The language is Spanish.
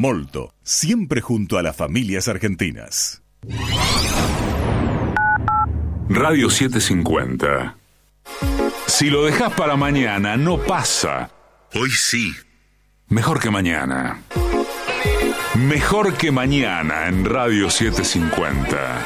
Molto, siempre junto a las familias argentinas. Radio 750. Si lo dejas para mañana, no pasa. Hoy sí. Mejor que mañana. Mejor que mañana en Radio 750.